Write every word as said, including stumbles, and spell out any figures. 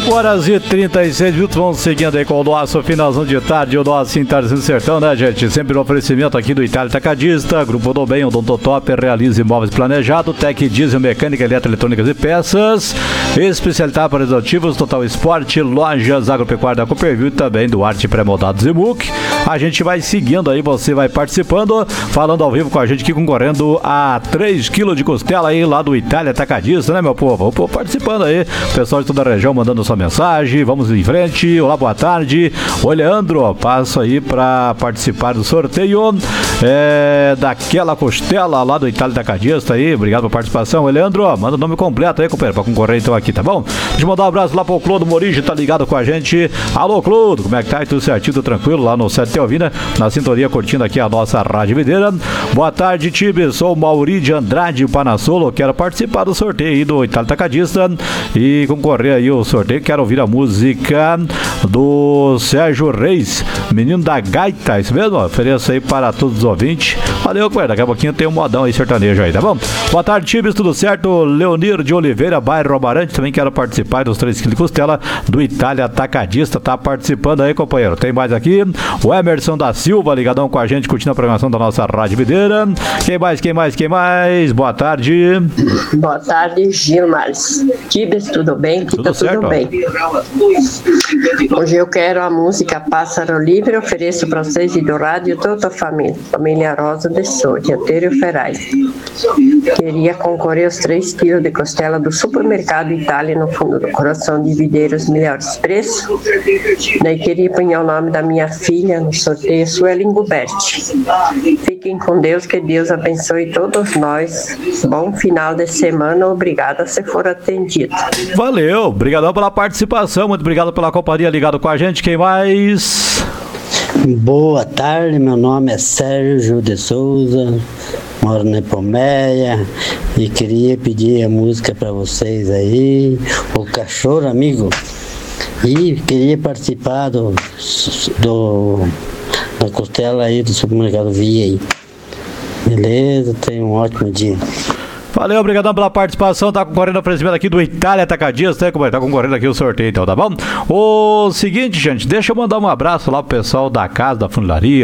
cinco horas e trinta e seis minutos, vamos seguindo aí com o nosso finalzão de tarde, o nosso Tarde no Sertão, né, gente? Sempre no oferecimento aqui do Itália Atacadista, Grupo do Bem, Odontotop, Realiza Imóveis Planejado, Tec Diesel, Mecânica, Eletroeletrônicas e Peças, Especialidade para Executivos, Total Esporte, Lojas Agropecuária da Cooperville e também do Arte Pré-Moldados e M U C. A gente vai seguindo aí, você vai participando, falando ao vivo com a gente aqui, concorrendo a três quilos de costela aí lá do Itália Atacadista, né, meu povo? O povo participando aí, o pessoal de toda a região mandando sua mensagem, vamos em frente. Olá, boa tarde. Oi, Leandro, passo aí para participar do sorteio é, daquela costela lá do Itália Atacadista aí, obrigado pela participação. Oi, Leandro, manda o nome completo aí, companheiro, para concorrer então aqui, tá bom? Deixa eu mandar um abraço lá pro Clodo Morigi, tá ligado com a gente. Alô, Clodo, como é que tá? Tudo certinho, tudo tranquilo lá no Sete Telvina, na sintonia, curtindo aqui a nossa Rádio Videira. Boa tarde, Tibe, sou o Mauri de Andrade Panassolo, quero participar do sorteio aí do Itália Atacadista e concorrer aí o sorteio, quero ouvir a música do Sérgio Reis, Menino da Gaita, isso mesmo? Ofereço aí para todos os ouvintes. Valeu, companheiro, daqui a pouquinho tem um modão aí sertanejo aí, tá bom? Boa tarde, Tibes, tudo certo? Leonir de Oliveira, bairro Amarante, também quero participar dos três quilos de costela do Itália Atacadista, tá participando aí, companheiro. Tem mais aqui, o Emerson da Silva, ligadão com a gente, curtindo a programação da nossa Rádio Videira. Quem mais, quem mais, quem mais? Boa tarde. Boa tarde, Gilmars. Tibes, tudo bem? Aqui tudo tá certo, tudo bem. Hoje eu quero a música Pássaro Livre, ofereço para vocês e do rádio toda a família, família Rosa de Souza, Terio Ferraz. Queria concorrer aos três quilos de costela do Supermercado Itália, no fundo do coração, dividir os melhores preços. Daí queria pôr o nome da minha filha no sorteio, Sueli Guberti. Fiquem com Deus, que Deus abençoe todos nós. Bom final de semana, obrigada se for atendido. Valeu, obrigadão pela participação, muito obrigado pela companhia, ligado com a gente. Quem mais? Boa tarde, meu nome é Sérgio de Souza, moro na Ipomeia e queria pedir a música para vocês aí, o Cachorro Amigo, e queria participar do, do da costela aí do Supermercado Via aí. Beleza, tenha um ótimo dia. Valeu, obrigadão pela participação, tá concorrendo ao oferecimento aqui do Itália Atacadista, né, como tá concorrendo aqui o sorteio então, tá bom? O seguinte, gente, deixa eu mandar um abraço lá pro pessoal da casa, da funilaria,